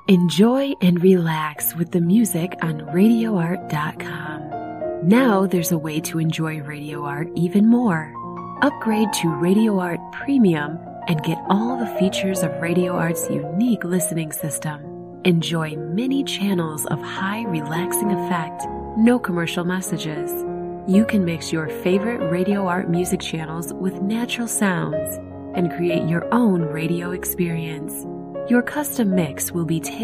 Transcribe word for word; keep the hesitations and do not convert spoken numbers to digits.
Enjoy and relax with the music on radio art dot com. Now there's a way to enjoy Radio Art even more. Upgrade to Radio Art Premium and get all the features of Radio Art's unique listening system. Enjoy many channels of high relaxing effect, no commercial messages. You can mix your favorite Radio Art music channels with natural sounds and create your own radio experience. Your custom mix will be tailored